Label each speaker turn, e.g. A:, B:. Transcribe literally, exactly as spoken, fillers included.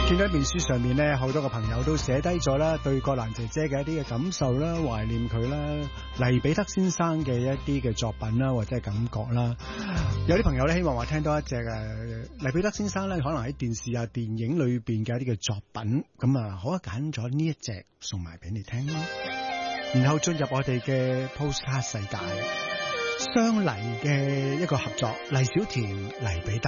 A: 見到一面書上面咧，好多個朋友都寫低咗啦，對葛蘭姐姐嘅一啲嘅感受啦，懷念佢啦，黎彼得先生嘅一啲嘅作品啦，或者係感覺啦。有啲朋友咧希望話聽多一隻誒黎彼得先生咧，可能喺電視啊、電影裏邊嘅一啲嘅作品，咁啊，好啊，揀咗呢一隻送埋俾你聽啦。然後進入我哋嘅 Postcard 世界，雙黎嘅一個合作，黎小田、黎彼得。